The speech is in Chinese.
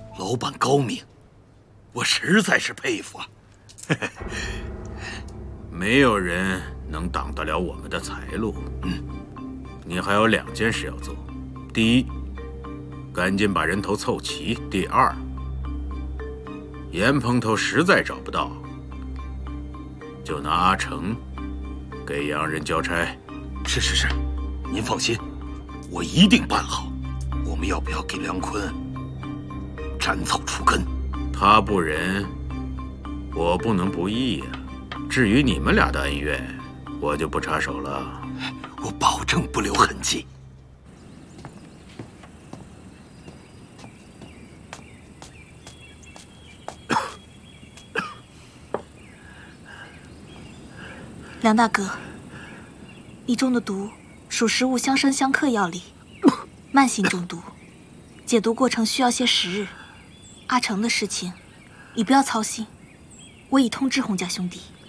老板高明，我实在是佩服啊！ 没有人能挡得了我们的财路。你还有2件事要做：第一，赶紧把人头凑齐；第二，严蓬头实在找不到，就拿阿成给洋人交差。 是，您放心，我一定办好。我们要不要给梁坤斩草除根？ 他不仁，我不能不义呀。至于你们俩的恩怨，我就不插手了。 我保证不留痕迹。 梁大哥，你中的毒属食物相生相克药理，慢性中毒，解毒过程需要些时日。阿成的事情，你不要操心，我已通知洪家兄弟。